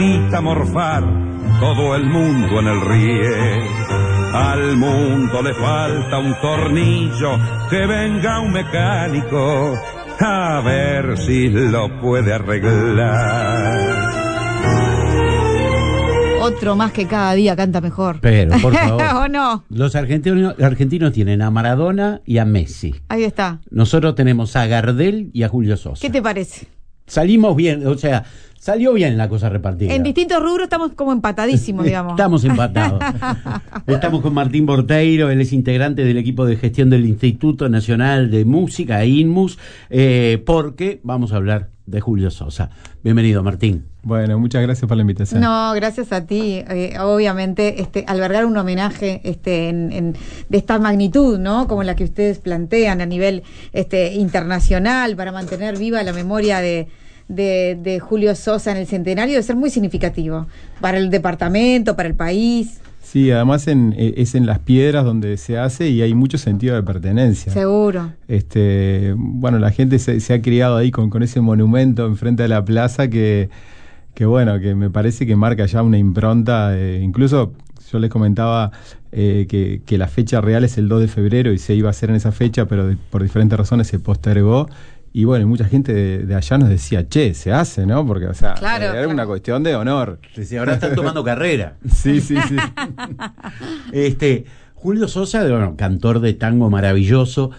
Morfar todo el mundo en el riel. Al mundo le falta un tornillo, que venga un mecánico a ver si lo puede arreglar. Otro más que cada día canta mejor. Pero, por favor. ¿O no? Los argentinos tienen a Maradona y a Messi. Ahí está. Nosotros tenemos a Gardel y a Julio Sosa. ¿Qué te parece? Salimos bien, o sea, salió bien la cosa repartida. En distintos rubros estamos como empatadísimos, digamos. Estamos empatados. Estamos con Martín Borteiro, él es integrante del equipo de gestión del Instituto Nacional de Música, INMUS, porque vamos a hablar de Julio Sosa. Bienvenido, Martín. Bueno, muchas gracias por la invitación. No, gracias a ti. Obviamente, albergar un homenaje de esta magnitud, ¿no? Como la que ustedes plantean a nivel internacional, para mantener viva la memoria de Julio Sosa en el centenario, debe ser muy significativo para el departamento, para el país. Sí, además es en Las Piedras donde se hace y hay mucho sentido de pertenencia. Seguro. Bueno, la gente se ha criado ahí con ese monumento enfrente de la plaza que me parece que marca ya una impronta. Incluso yo les comentaba que la fecha real es el 2 de febrero y se iba a hacer en esa fecha, pero por diferentes razones se postergó. Y bueno, mucha gente de allá nos decía, se hace, ¿no? Porque, o sea, claro, era una cuestión de honor. Sí, ahora están tomando carrera. Sí. Julio Sosa, bueno, cantor de tango maravilloso.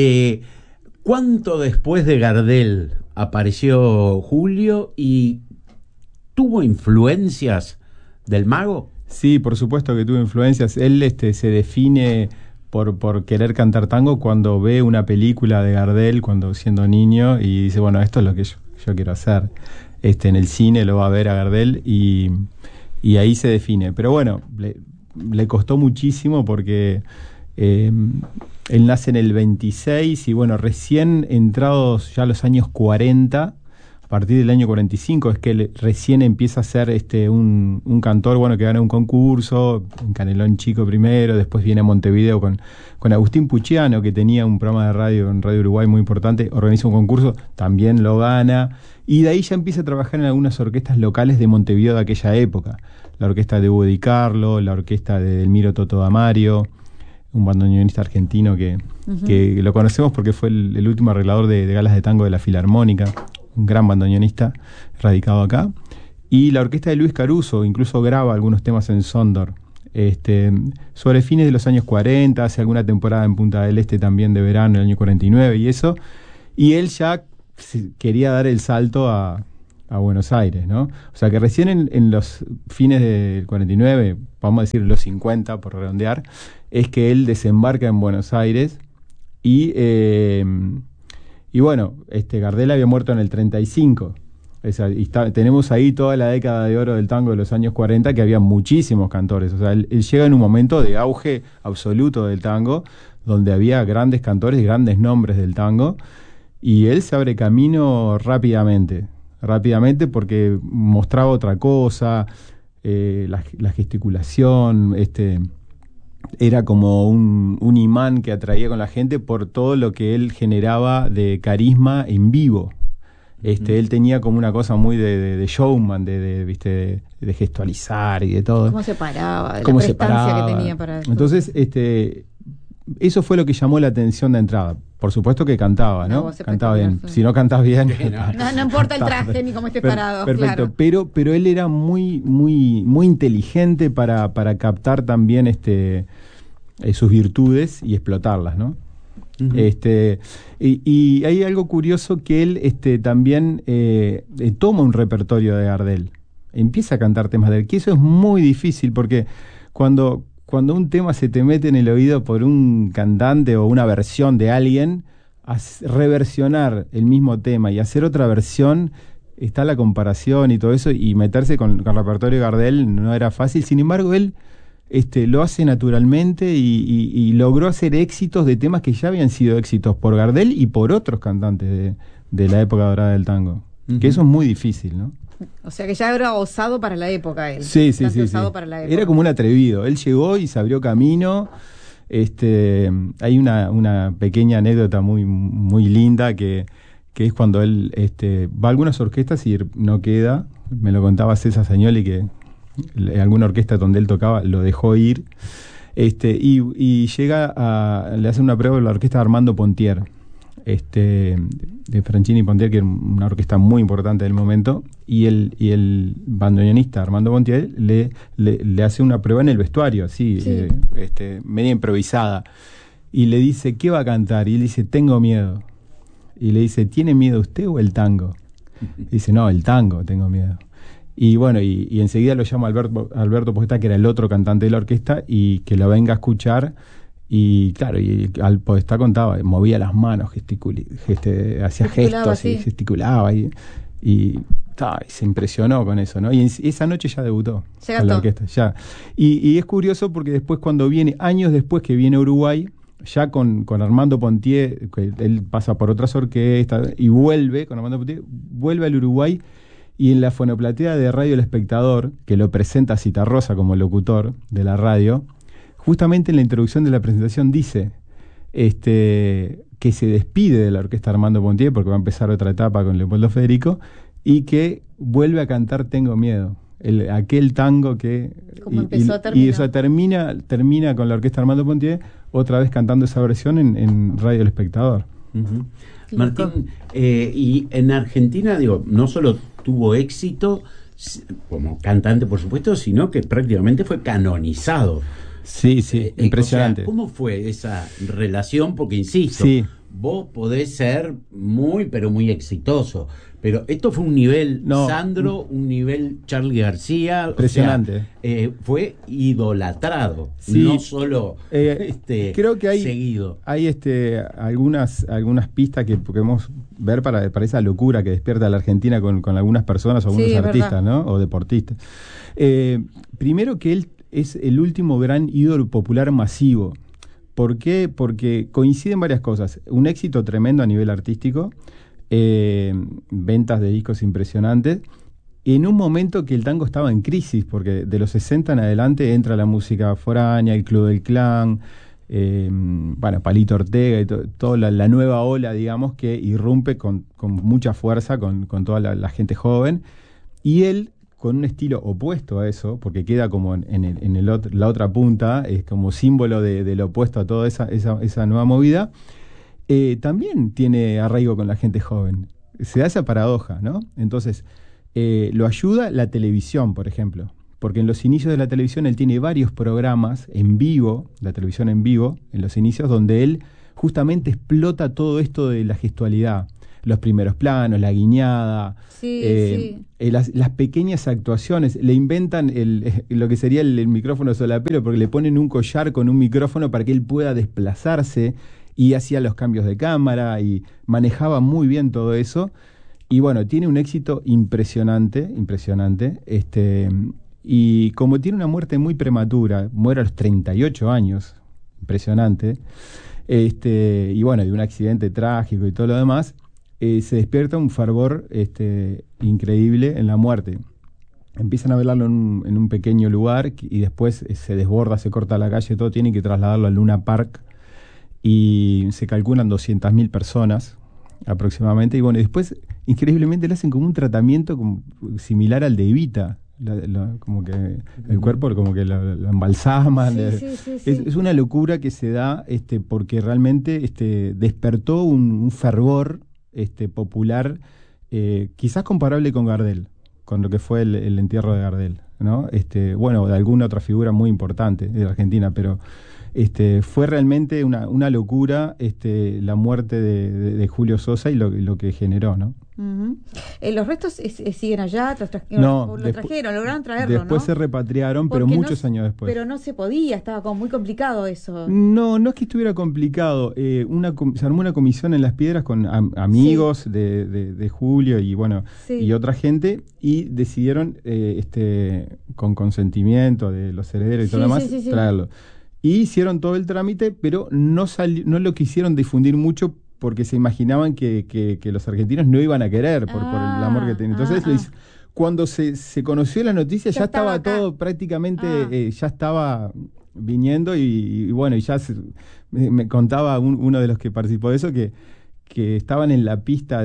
¿Cuánto después de Gardel apareció Julio y tuvo influencias del mago? Sí, por supuesto que tuvo influencias. Él se define por querer cantar tango cuando ve una película de Gardel cuando siendo niño y dice, bueno, esto es lo que yo quiero hacer. En el cine lo va a ver a Gardel y ahí se define. Pero bueno, le costó muchísimo porque él nace en el 26 y bueno, recién entrados ya los años 40, a partir del año 45 es que él recién empieza a ser un cantor, bueno, que gana un concurso en Canelón Chico primero, después viene a Montevideo con Agustín Puchiano, que tenía un programa de radio en Radio Uruguay muy importante, organiza un concurso, también lo gana, y de ahí ya empieza a trabajar en algunas orquestas locales de Montevideo de aquella época, la orquesta de Hugo Di Carlo, la orquesta de Delmiro Toto Damario, un bandoneonista argentino que lo conocemos porque fue el último arreglador de galas de tango de la Filarmónica, un gran bandoneonista radicado acá, y la orquesta de Luis Caruso incluso graba algunos temas en Sondor. Sobre fines de los años 40, hace alguna temporada en Punta del Este también de verano, el año 49 y eso, y él ya quería dar el salto a Buenos Aires, ¿no? O sea que recién en los fines del 49, vamos a decir los 50 por redondear, es que él desembarca en Buenos Aires y bueno, Gardel había muerto en el 35. Tenemos ahí toda la década de oro del tango de los años 40, que había muchísimos cantores. O sea, él llega en un momento de auge absoluto del tango, donde había grandes cantores, grandes nombres del tango, y él se abre camino rápidamente porque mostraba otra cosa, la gesticulación, era como un imán que atraía con la gente por todo lo que él generaba de carisma en vivo. Él tenía como una cosa muy de showman, de gestualizar y de todo. ¿Cómo se paraba? De la prestancia que tenía para eso. Entonces, eso fue lo que llamó la atención de entrada. Por supuesto que cantaba, ¿no? Cantaba bien. Si no cantás bien... No importa el traje ni cómo estés parado. Perfecto, claro. pero él era muy, muy, muy inteligente para captar también sus virtudes y explotarlas, ¿no? Uh-huh. Y hay algo curioso que él también toma un repertorio de Gardel, empieza a cantar temas de él, que eso es muy difícil porque cuando un tema se te mete en el oído por un cantante o una versión de alguien, reversionar el mismo tema y hacer otra versión, está la comparación y todo eso, y meterse con el repertorio de Gardel no era fácil. Sin embargo, él lo hace naturalmente y logró hacer éxitos de temas que ya habían sido éxitos por Gardel y por otros cantantes de la época dorada del tango. Uh-huh. Que eso es muy difícil, ¿no? O sea que ya era osado para la época él. Sí. Para la época. Era como un atrevido. Él llegó y se abrió camino. Hay una pequeña anécdota muy, muy linda que es cuando él va a algunas orquestas y no queda me lo contaba César Sagnoli, que alguna orquesta donde él tocaba lo dejó ir, y llega le hacen una prueba a la orquesta de Armando Pontier, de Franchini y Pontier, que era una orquesta muy importante del momento, y el bandoneonista Armando Pontier le hace una prueba en el vestuario, así, Sí. media improvisada, y le dice, ¿qué va a cantar? Y él dice, tengo miedo. Y le dice, ¿tiene miedo usted o el tango? Y dice, no, el tango, tengo miedo. Y bueno, y enseguida lo llama Alberto Podestá, que era el otro cantante de la orquesta, y que lo venga a escuchar. Y claro, y al Podestá contaba, movía las manos, hacía gestos, sí. y gesticulaba, y se impresionó con eso, ¿no? Y esa noche ya debutó Ya con la cantó. orquesta, ya. Y es curioso porque después, cuando viene, años después que viene a Uruguay, ya con Armando Pontier, que él pasa por otras orquestas, y vuelve, con Armando Pontier, vuelve al Uruguay, y en la fonoplatea de Radio El Espectador, que lo presenta Citarrosa como locutor de la radio, justamente en la introducción de la presentación dice que se despide de la orquesta Armando Pontier, porque va a empezar otra etapa con Leopoldo Federico, y que vuelve a cantar Tengo Miedo, aquel tango que... Como empezó, terminó. Y eso termina con la orquesta Armando Pontier, otra vez cantando esa versión en Radio El Espectador. Uh-huh. Martín, y en Argentina, digo, no solo tuvo éxito como cantante, por supuesto, sino que prácticamente fue canonizado. Sí, impresionante. O sea, ¿cómo fue esa relación? Porque, insisto, sí. Vos podés ser muy, pero muy exitoso, pero esto fue un nivel Sandro, un nivel Charly García. Impresionante. O sea, fue idolatrado, sí. no solo creo que hay, seguido. Hay algunas pistas que podemos ver para esa locura que despierta la Argentina con algunas personas o algunos artistas, ¿no? O deportistas. Primero, que él es el último gran ídolo popular masivo. ¿Por qué? Porque coinciden varias cosas. Un éxito tremendo a nivel artístico, ventas de discos impresionantes, en un momento que el tango estaba en crisis, porque de los 60 en adelante entra la música foránea, el Club del Clan, Palito Ortega y toda la nueva ola, digamos, que irrumpe con mucha fuerza con toda la gente joven, y él, con un estilo opuesto a eso, porque queda como la otra punta, es como símbolo de lo opuesto a toda esa nueva movida, también tiene arraigo con la gente joven. Se da esa paradoja, ¿no? Entonces, lo ayuda la televisión, por ejemplo, porque en los inicios de la televisión él tiene varios programas en vivo, la televisión en vivo, en los inicios, donde él justamente explota todo esto de la gestualidad. Los primeros planos, la guiñada, las pequeñas actuaciones. Le inventan lo que sería el micrófono solapero, porque le ponen un collar con un micrófono para que él pueda desplazarse, y hacía los cambios de cámara y manejaba muy bien todo eso. Y bueno, tiene un éxito impresionante. Y como tiene una muerte muy prematura, muere a los 38 años, impresionante, y bueno, de un accidente trágico y todo lo demás, se despierta un fervor increíble en la muerte. Empiezan a velarlo en un pequeño lugar, y después se desborda, se corta la calle, todo, tienen que trasladarlo al Luna Park, y se calculan 200.000 personas aproximadamente. Y bueno, después, increíblemente, le hacen como un tratamiento similar al de Evita. Como que el cuerpo como que lo embalsaman. Es una locura que se da porque realmente despertó un fervor popular, quizás comparable con Gardel, con lo que fue el entierro de Gardel, ¿no? Bueno, de alguna otra figura muy importante de Argentina, pero fue realmente una locura la muerte de Julio Sosa y lo que generó, ¿no? Uh-huh. ¿Los restos siguen allá? No, lo trajeron, lograron traerlo, después ¿no? Se repatriaron, pero muchos años después. Pero no se podía, estaba como muy complicado eso. No es que estuviera complicado. Se armó una comisión en Las Piedras con amigos de Julio y bueno, y otra gente, y decidieron con consentimiento de los herederos y todo lo demás traerlo. Y hicieron todo el trámite, pero no lo quisieron difundir mucho, porque se imaginaban que los argentinos no iban a querer por el amor que tenían. Entonces, cuando se conoció la noticia, ya estaba todo prácticamente, ya estaba viniendo, y bueno, y ya me contaba uno de los que participó de eso, que que estaban en la pista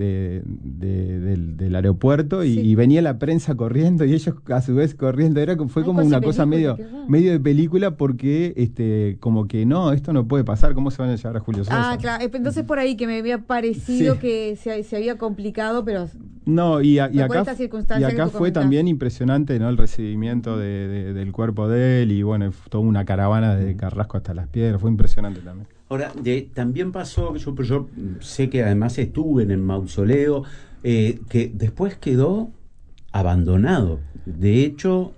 del aeropuerto y venía la prensa corriendo y ellos a su vez corriendo. Fue como una cosa medio de película, porque como que no, esto no puede pasar, ¿cómo se van a llevar a Julio Sosa? Claro, entonces por ahí que me había parecido que se había complicado, pero no, y acá fue también impresionante, ¿no? El recibimiento del cuerpo de él, y bueno, toda una caravana de Carrasco hasta Las Piedras, fue impresionante también. Ahora, también pasó, yo sé que además estuve en el mausoleo, que después quedó abandonado. De hecho,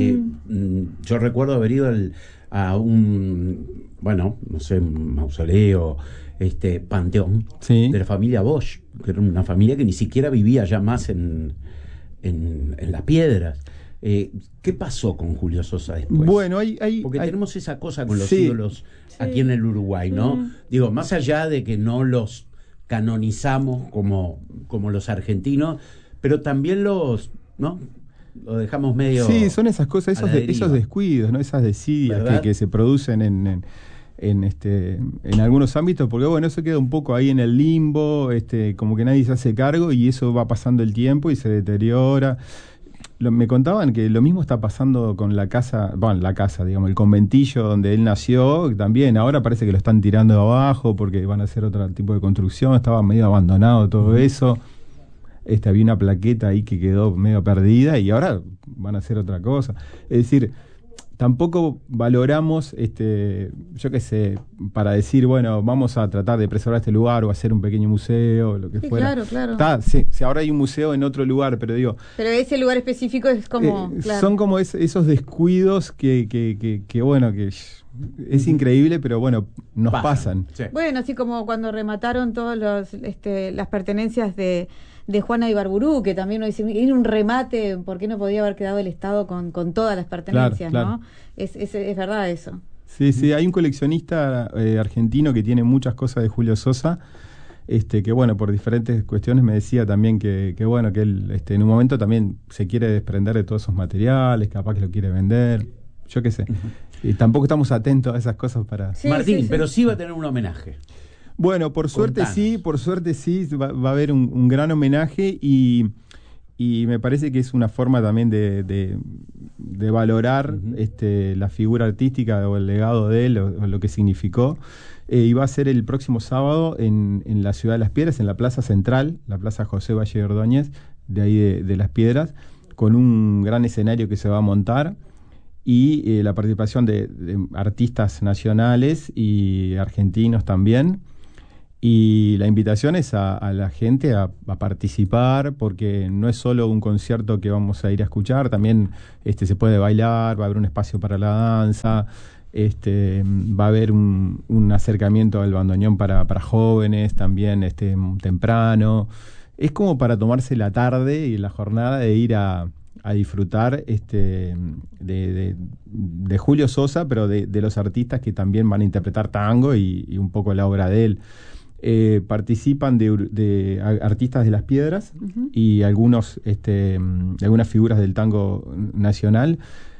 yo recuerdo haber ido a un, bueno, no sé, un mausoleo, panteón de la familia Bosch, que era una familia que ni siquiera vivía ya más en Las Piedras. ¿Qué pasó con Julio Sosa después? Bueno, porque tenemos esa cosa con los ídolos aquí en el Uruguay, ¿no? Digo, más allá de que no los canonizamos como los argentinos, pero también lo dejamos medio... Sí, son esas cosas, esos descuidos, ¿no? Esas desidias que se producen en algunos ámbitos, porque bueno, eso queda un poco ahí en el limbo, como que nadie se hace cargo, y eso va pasando el tiempo y se deteriora. Me contaban que lo mismo está pasando con la casa, digamos, el conventillo donde él nació, también ahora parece que lo están tirando de abajo porque van a hacer otro tipo de construcción, estaba medio abandonado todo eso. Había una plaqueta ahí que quedó medio perdida y ahora van a hacer otra cosa. Es decir, tampoco valoramos, yo qué sé, para decir, bueno, vamos a tratar de preservar este lugar o hacer un pequeño museo, lo que fuera. Claro. Ahora hay un museo en otro lugar, pero digo... Pero ese lugar específico es como... Son como esos descuidos que bueno, que es increíble, pero bueno, nos pasan. Sí. Bueno, así como cuando remataron todos las pertenencias de Juana Ibarburú, que también uno dice, era un remate, ¿por qué no podía haber quedado el Estado con todas las pertenencias? Claro. ¿No? Es verdad eso. Sí, hay un coleccionista argentino que tiene muchas cosas de Julio Sosa, que bueno, por diferentes cuestiones me decía también que bueno, que él en un momento también se quiere desprender de todos esos materiales, capaz que lo quiere vender, yo qué sé. Y tampoco estamos atentos a esas cosas para... Martín, pero sí va a tener un homenaje. Bueno, por suerte sí, va a haber un gran homenaje, y me parece que es una forma también de valorar la figura artística o el legado de él, o lo que significó. Y va a ser el próximo sábado en la ciudad de Las Piedras, en la Plaza Central, la Plaza José Valle Ordóñez, de ahí de Las Piedras, con un gran escenario que se va a montar, y la participación de artistas nacionales y argentinos también. Y la invitación es a la gente a participar, porque no es solo un concierto que vamos a ir a escuchar, también se puede bailar, va a haber un espacio para la danza, va a haber un acercamiento al bandoneón para jóvenes también temprano. Es como para tomarse la tarde y la jornada de ir a disfrutar de Julio Sosa, pero de los artistas que también van a interpretar tango y un poco la obra de él. Participan de artistas de Las Piedras y algunas figuras del tango nacional.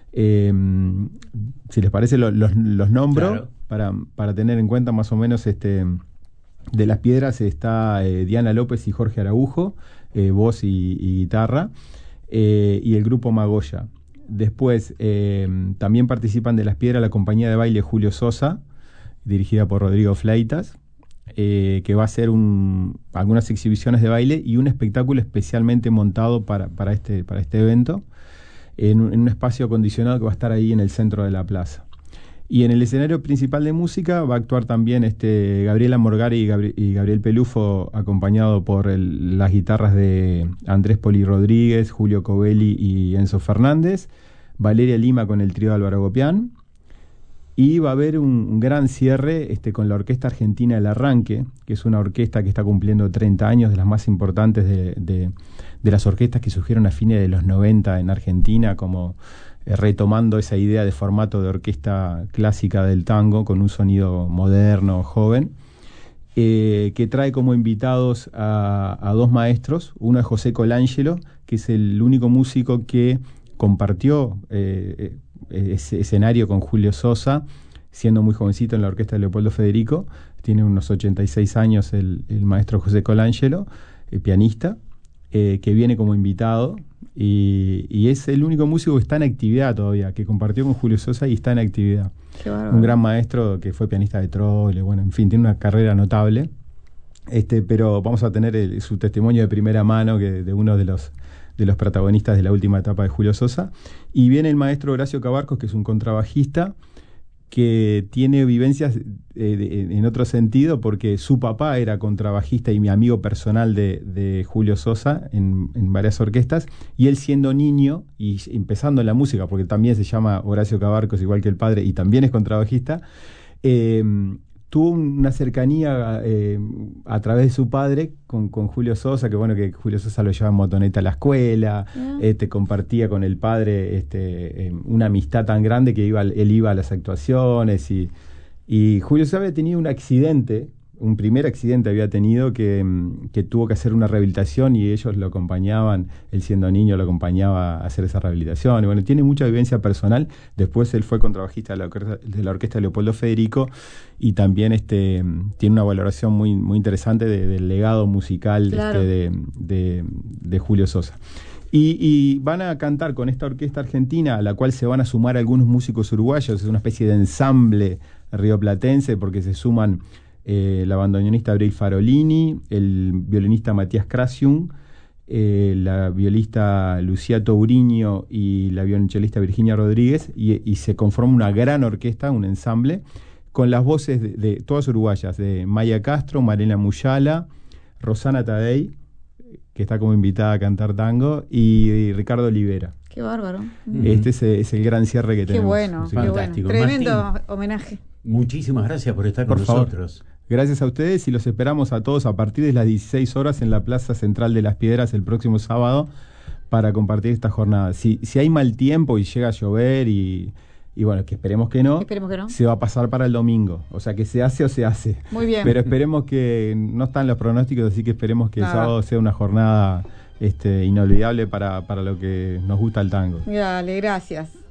Si les parece los nombro, claro, para tener en cuenta más o menos. De Las Piedras está Diana López y Jorge Araujo, voz y guitarra, y el grupo Magoya. Después también participan de Las Piedras la compañía de baile Julio Sosa, dirigida por Rodrigo Fleitas, que va a hacer algunas exhibiciones de baile y un espectáculo especialmente montado para este evento, en un espacio acondicionado que va a estar ahí en el centro de la plaza. Y en el escenario principal de música va a actuar también Gabriela Morgari y Gabriel Pelufo, acompañado por las guitarras de Andrés Poli Rodríguez, Julio Covelli y Enzo Fernández, Valeria Lima con el trío de Álvaro Gopián. Y va a haber un gran cierre con la Orquesta Argentina El Arranque, que es una orquesta que está cumpliendo 30 años, de las más importantes de las orquestas que surgieron a fines de los 90 en Argentina, como retomando esa idea de formato de orquesta clásica del tango con un sonido moderno, joven, que trae como invitados a dos maestros. Uno es José Colangelo, que es el único músico que compartió ese escenario con Julio Sosa, siendo muy jovencito en la orquesta de Leopoldo Federico. Tiene unos 86 años el maestro José Colangelo, el pianista, que viene como invitado. Y es el único músico que está en actividad todavía, que compartió con Julio Sosa y está en actividad. Qué bárbaro. Un gran maestro que fue pianista de Troilo, bueno, en fin, tiene una carrera notable. Pero vamos a tener su testimonio de primera mano de uno de los protagonistas de la última etapa de Julio Sosa. Y viene el maestro Horacio Cabarcos, que es un contrabajista que tiene vivencias en otro sentido, porque su papá era contrabajista y mi amigo personal de Julio Sosa en varias orquestas, y él siendo niño y empezando en la música, porque también se llama Horacio Cabarcos igual que el padre y también es contrabajista, tuvo una cercanía a través de su padre con Julio Sosa, que Julio Sosa lo llevaba en motoneta a la escuela, compartía con el padre una amistad tan grande que él iba a las actuaciones, y Julio Sosa había tenido un primer accidente había tenido que tuvo que hacer una rehabilitación y ellos lo acompañaban, él siendo niño lo acompañaba a hacer esa rehabilitación. Y bueno, tiene mucha vivencia personal. Después él fue contrabajista de la orquesta de Leopoldo Federico y también tiene una valoración muy, muy interesante del legado musical, claro, de Julio Sosa. Y van a cantar con esta orquesta argentina, a la cual se van a sumar algunos músicos uruguayos. Es una especie de ensamble rioplatense, porque se suman la bandoneonista Abril Farolini, el violinista Matías Krasiun, la violista Lucía Touriño y la violonchelista Virginia Rodríguez, y se conforma una gran orquesta, un ensamble, con las voces de todas uruguayas, de Maya Castro, Marina Muyala, Rosana Tadei, que está como invitada a cantar tango, y Ricardo Olivera. Qué bárbaro. Este es el gran cierre que tenemos. Qué bueno, fantástico. Qué bueno. Tremendo Martín, homenaje. Muchísimas gracias por estar con nosotros. Gracias a ustedes y los esperamos a todos a partir de las 16 horas en la Plaza Central de Las Piedras el próximo sábado para compartir esta jornada. Si hay mal tiempo y llega a llover y bueno, que esperemos que no, se va a pasar para el domingo. O sea, que se hace o se hace. Muy bien. Pero esperemos que no están los pronósticos, así que esperemos que el sábado sea una jornada inolvidable para lo que nos gusta el tango. Dale, gracias.